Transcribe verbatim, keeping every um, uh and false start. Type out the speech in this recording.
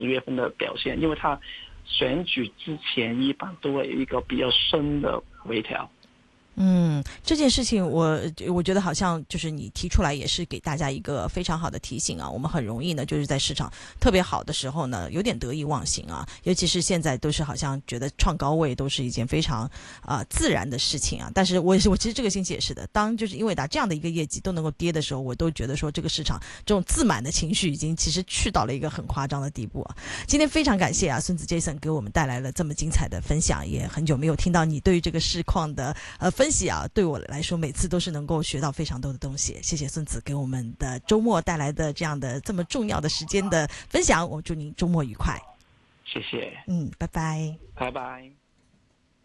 十月份的表现，因为它选举之前一般都会有一个比较深的微调。 嗯，这件事情我我觉得好像就是你提出来也是给大家一个非常好的提醒啊。我们很容易呢就是在市场特别好的时候呢有点得意忘形啊，尤其是现在都是好像觉得创高位都是一件非常啊、呃、自然的事情啊。但是我我其实这个星期也是的，当就是因为打这样的一个业绩都能够跌的时候，我都觉得说这个市场这种自满的情绪已经其实去到了一个很夸张的地步啊。今天非常感谢啊孙子 Jason 给我们带来了这么精彩的分享，也很久没有听到你对于这个市况的呃分析啊，对我来说每次都是能够学到非常多的东西。谢谢孙子给我们的周末带来的这样的这么重要的时间的分享，我祝您周末愉快。 谢谢。 嗯，拜拜。 拜拜。